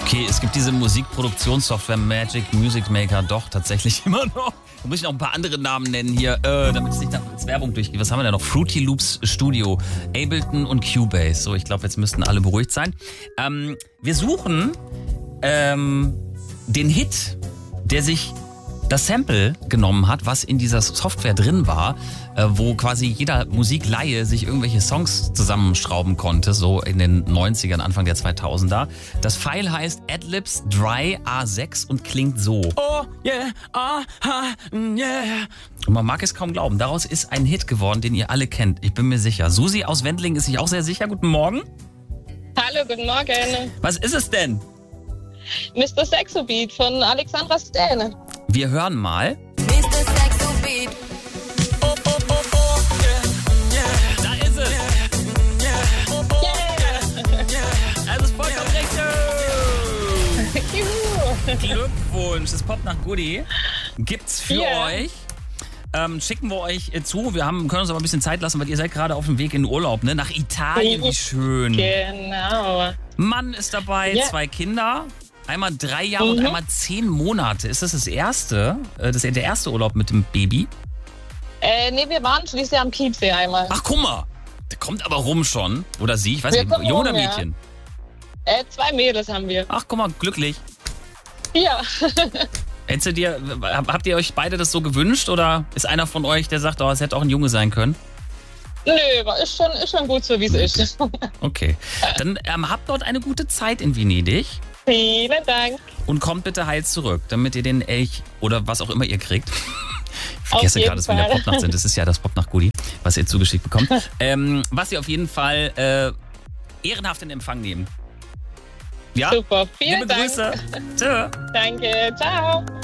Okay, es gibt diese Musikproduktionssoftware Magic Music Maker doch tatsächlich immer noch. Da muss ich noch ein paar andere Namen nennen hier, damit es nicht als Werbung durchgeht. Was haben wir denn noch? Fruity Loops Studio, Ableton und Cubase. So, ich glaube, jetzt müssten alle beruhigt sein. Wir suchen den Hit, der sich das Sample genommen hat, was in dieser Software drin war, wo quasi jeder Musikleihe sich irgendwelche Songs zusammenschrauben konnte, so in den 90ern, Anfang der 2000er. Das File heißt Adlibs Dry A6 und klingt so. Oh yeah, aha, yeah. Und man mag es kaum glauben, daraus ist ein Hit geworden, den ihr alle kennt. Ich bin mir sicher. Susi aus Wendling ist sich auch sehr sicher. Guten Morgen. Hallo, guten Morgen. Was ist es denn? Mr. Sexo Beat von Alexandra Stan. Wir hören mal. Mr. Sexo Beat. Oh, oh, oh, oh, yeah, yeah. Da ist es. Yeah. Es ist vollkommen richtig. Juhu. Glückwunsch. Das Pop nach Goodie gibt's für Ja. euch. Schicken wir euch zu. Wir können uns aber ein bisschen Zeit lassen, weil ihr seid gerade auf dem Weg in den Urlaub, ne? Nach Italien. Wie schön. Genau. Mann ist dabei, Ja. 2 Kinder. Einmal 3 Jahre und einmal 10 Monate. Ist das der erste Urlaub mit dem Baby? Nee, wir waren schließlich am Chiemsee einmal. Ach, guck mal. Der kommt aber rum schon. Oder sie, ich weiß Wir nicht, kommen Junge oder rum, ja. Mädchen? 2 Mädels haben wir. Ach, guck mal, glücklich. Ja. Habt ihr euch beide das so gewünscht? Oder ist einer von euch, der sagt, oh, es hätte auch ein Junge sein können? Nö, ist schon gut so, wie es ist. Okay. Dann habt dort eine gute Zeit in Venedig. Vielen Dank. Und kommt bitte heil zurück, damit ihr den Elch oder was auch immer ihr kriegt. Ich vergesse Auf jeden gerade, dass wir in der Fall. Popnacht sind. Das ist ja das Popnacht-Goodie, was ihr zugeschickt bekommt. Was ihr auf jeden Fall ehrenhaft in Empfang nehmen. Ja? Super. Vielen Liebe Dank. Grüße. Tschö. Danke. Ciao.